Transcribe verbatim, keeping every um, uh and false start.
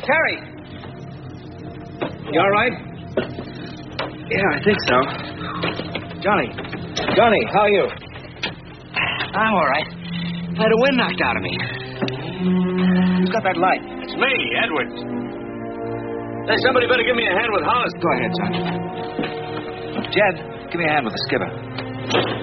Terry! You all right? Yeah, I think so. Johnny. Johnny, how are you? I'm all right. I had the wind knocked out of me. Who's got that light? It's me, Edwards. Hey, somebody better give me a hand with Hollis. Go ahead, son. Jed, give me a hand with the skipper.